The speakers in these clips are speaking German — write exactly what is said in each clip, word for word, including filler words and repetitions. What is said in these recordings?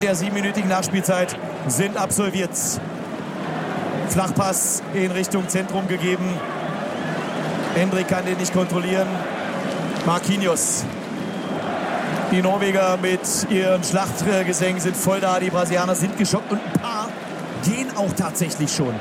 Der siebenminütigen Nachspielzeit sind absolviert. Flachpass in Richtung Zentrum gegeben. Endrick kann den nicht kontrollieren. Marquinhos. Die Norweger mit ihren Schlachtgesängen sind voll da. Die Brasilianer sind geschockt und ein paar gehen auch tatsächlich schon.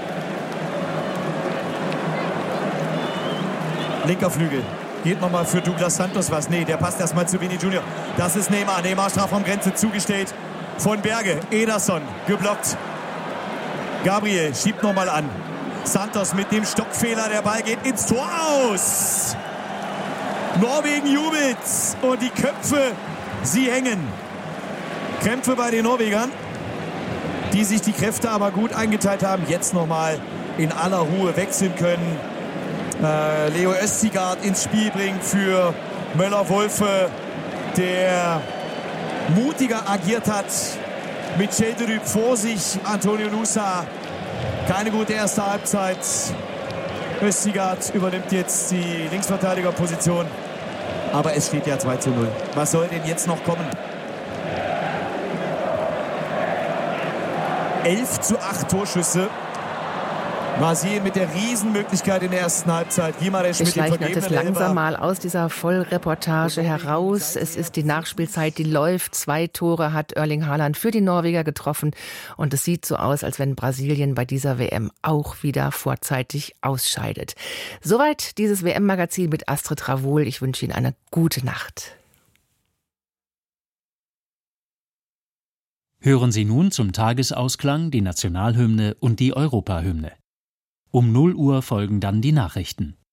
Linker Flügel. Geht nochmal für Douglas Santos was? Nee, der passt erstmal zu Vini Junior. Das ist Neymar. Neymar Strafraumgrenze zugestellt. Von Berge, Ederson geblockt. Gabriel schiebt nochmal an. Santos mit dem Stockfehler, der Ball geht ins Tor aus. Norwegen jubelt und die Köpfe, sie hängen. Krämpfe bei den Norwegern, die sich die Kräfte aber gut eingeteilt haben. Jetzt nochmal in aller Ruhe wechseln können. Äh, Leo Östigard ins Spiel bringt für Möller-Wolfe, der mutiger agiert hat. Mit Schädeldüb vor sich, Antonio Nusa. Keine gute erste Halbzeit. Östigard übernimmt jetzt die Linksverteidigerposition. Aber es steht ja zwei zu null. Was soll denn jetzt noch kommen? elf zu acht Torschüsse. Brasilien mit der Riesenmöglichkeit in der ersten Halbzeit. Gimaresch Wir mit dem schleichen uns jetzt vergebenen langsam Elfer. mal aus dieser Vollreportage heraus. Es ist die Nachspielzeit, die läuft. Zwei Tore hat Erling Haaland für die Norweger getroffen. Und es sieht so aus, als wenn Brasilien bei dieser W M auch wieder vorzeitig ausscheidet. Soweit dieses W M-Magazin mit Astrid Ravoul. Ich wünsche Ihnen eine gute Nacht. Hören Sie nun zum Tagesausklang die Nationalhymne und die Europahymne. Um null Uhr folgen dann die Nachrichten.